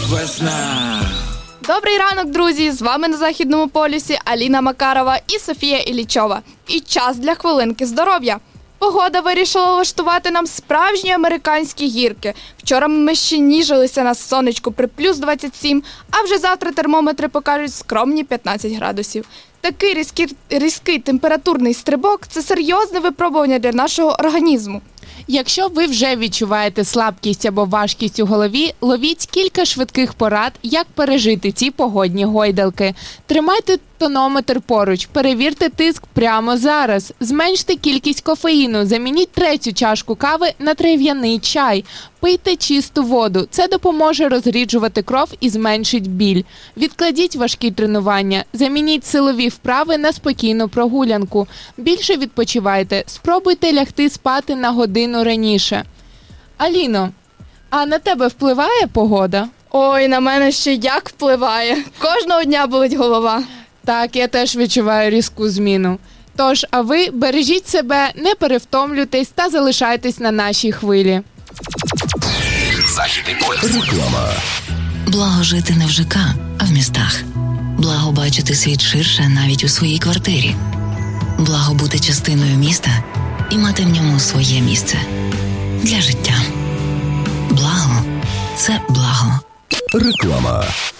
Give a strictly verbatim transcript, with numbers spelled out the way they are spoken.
Весна. Добрий ранок, друзі! З вами на Західному полюсі Аліна Макарова і Софія Іллічова. І час для хвилинки здоров'я. Погода вирішила влаштувати нам справжні американські гірки. Вчора ми ще ніжилися на сонечку при плюс двадцять сім, а вже завтра термометри покажуть скромні п'ятнадцять градусів. Такий різкий, різкий температурний стрибок – це серйозне випробування для нашого організму. Якщо ви вже відчуваєте слабкість або важкість у голові, ловіть кілька швидких порад, як пережити ці погодні гойдалки. Тримайте тонометр поруч, перевірте тиск прямо зараз. Зменште кількість кофеїну, замініть третю чашку кави на трав'яний чай. Пийте чисту воду, це допоможе розріджувати кров і зменшить біль. Відкладіть важкі тренування, замініть силові вправи на спокійну прогулянку. Більше відпочивайте, спробуйте лягти спати на годину раніше. Аліно, а на тебе впливає погода? Ой, на мене ще як впливає. Кожного дня болить голова. Так, я теж відчуваю різку зміну. Тож, а ви бережіть себе, не перевтомлюйтесь та залишайтесь на нашій хвилі. Західний полюс. Реклама. Благо жити не в ЖК, а в містах. Благо бачити світ ширше навіть у своїй квартирі. Благо бути частиною міста і мати в ньому своє місце. Для життя. Благо – це благо. Реклама.